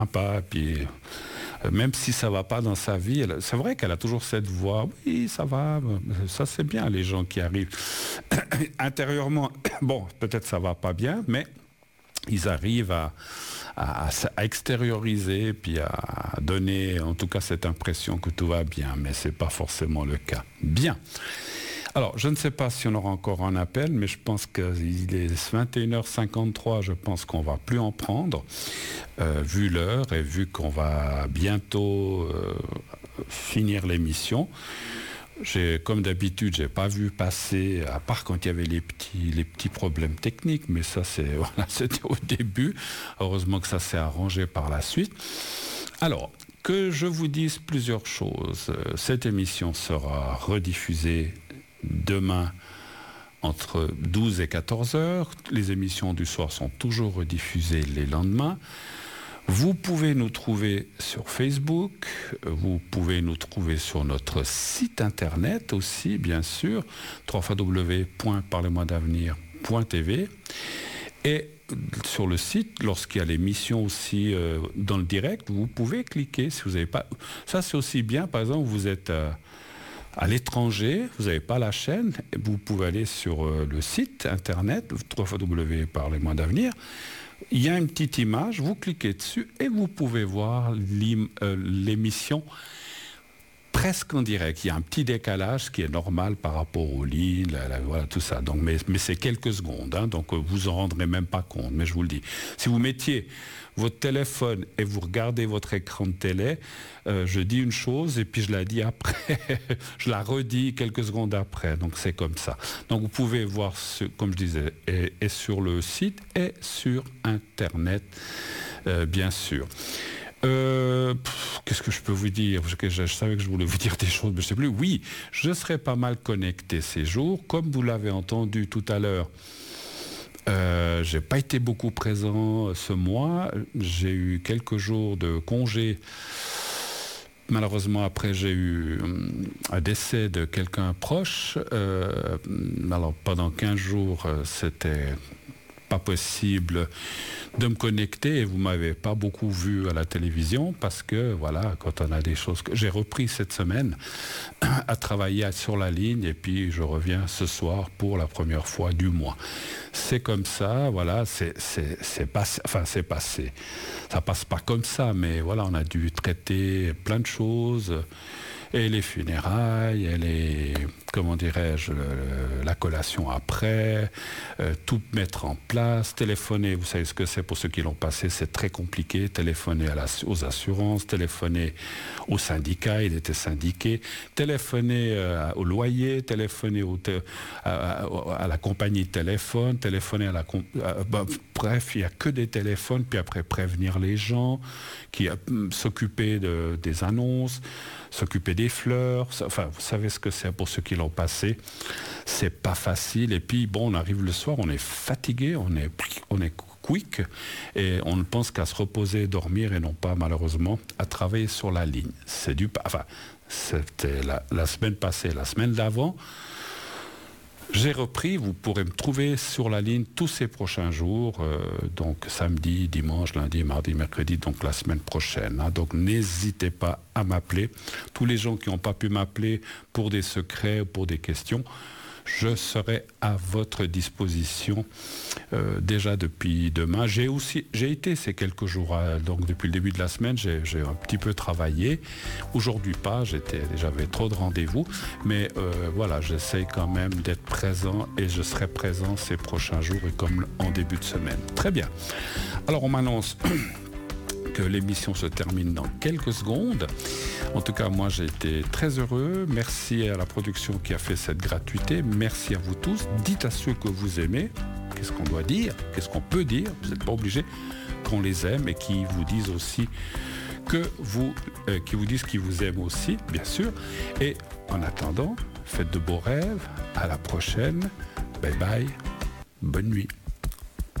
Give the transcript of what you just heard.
sympa, puis même si ça va pas dans sa vie, c'est vrai qu'elle a toujours cette voix, oui, ça va, ça c'est bien les gens qui arrivent. Intérieurement, bon, peut-être ça va pas bien, mais ils arrivent à extérioriser, puis à donner en tout cas cette impression que tout va bien, mais c'est pas forcément le cas. Bien. Alors, je ne sais pas si on aura encore un appel, mais je pense qu'il est 21h53, je pense qu'on ne va plus en prendre, vu l'heure et vu qu'on va bientôt finir l'émission. Comme d'habitude, je n'ai pas vu passer, à part quand il y avait les petits problèmes techniques, mais ça, c'était au début. Heureusement que ça s'est arrangé par la suite. Alors, que je vous dise plusieurs choses. Cette émission sera rediffusée demain entre 12 et 14 heures. Les émissions du soir sont toujours rediffusées les lendemains. Vous pouvez nous trouver sur Facebook, vous pouvez nous trouver sur notre site internet aussi, bien sûr, www.parlez-moi-d'avenir.tv. Et sur le site, lorsqu'il y a l'émission aussi dans le direct, vous pouvez cliquer si vous n'avez pas... Ça, c'est aussi bien, par exemple, vous êtes... à l'étranger, vous n'avez pas la chaîne, vous pouvez aller sur le site internet, www.parlez-moi-d'avenir. Il y a une petite image, vous cliquez dessus et vous pouvez voir l'émission presque en direct. Il y a un petit décalage, ce qui est normal par rapport aux lignes, voilà, tout ça. Donc, mais c'est quelques secondes, hein, donc vous en rendrez même pas compte, mais je vous le dis. Si vous mettiez votre téléphone et vous regardez votre écran de télé, je dis une chose et puis je la dis après, je la redis quelques secondes après, donc c'est comme ça. Donc vous pouvez voir, comme je disais, et sur le site et sur Internet, bien sûr. Qu'est-ce que je peux vous dire? Je savais que je voulais vous dire des choses, mais je ne sais plus. Oui, je serai pas mal connecté ces jours. Comme vous l'avez entendu tout à l'heure, je n'ai pas été beaucoup présent ce mois. J'ai eu quelques jours de congé. Malheureusement, après, j'ai eu un décès de quelqu'un proche. Alors, pendant 15 jours, c'était pas possible de me connecter et vous m'avez pas beaucoup vu à la télévision parce que voilà, quand on a des choses que j'ai repris cette semaine à travailler sur la ligne et puis je reviens ce soir pour la première fois du mois. C'est comme ça, voilà, c'est passé, enfin c'est passé. Ça passe pas comme ça, mais voilà, on a dû traiter plein de choses. Et les funérailles, et les, comment dirais-je, la collation après, tout mettre en place, téléphoner, vous savez ce que c'est pour ceux qui l'ont passé, c'est très compliqué, téléphoner aux assurances, téléphoner aux syndicats, il était syndiqué, téléphoner au loyer, téléphoner à la compagnie de téléphone, téléphoner à la... bref, il n'y a que des téléphones, puis après prévenir les gens, s'occuper des annonces, s'occuper des fleurs, enfin vous savez ce que c'est pour ceux qui l'ont passé, c'est pas facile et puis bon on arrive le soir, on est fatigué, on est quick et on ne pense qu'à se reposer, dormir et non pas malheureusement à travailler sur la ligne. C'était la semaine passée, la semaine d'avant. J'ai repris, vous pourrez me trouver sur la ligne tous ces prochains jours, donc samedi, dimanche, lundi, mardi, mercredi, donc la semaine prochaine. Hein. Donc n'hésitez pas à m'appeler. Tous les gens qui n'ont pas pu m'appeler pour des secrets ou pour des questions, je serai à votre disposition déjà depuis demain. J'ai été ces quelques jours, donc depuis le début de la semaine, j'ai un petit peu travaillé. Aujourd'hui pas, j'avais trop de rendez-vous, mais voilà, j'essaye quand même d'être présent et je serai présent ces prochains jours et comme en début de semaine. Très bien. Alors on m'annonce que l'émission se termine dans quelques secondes. En tout cas, moi, j'ai été très heureux. Merci à la production qui a fait cette gratuité. Merci à vous tous. Dites à ceux que vous aimez. Qu'est-ce qu'on doit dire? Qu'est-ce qu'on peut dire? Vous n'êtes pas obligé qu'on les aime et qui vous disent aussi qui vous disent qu'ils vous aiment aussi, bien sûr. Et en attendant, faites de beaux rêves. À la prochaine. Bye bye. Bonne nuit.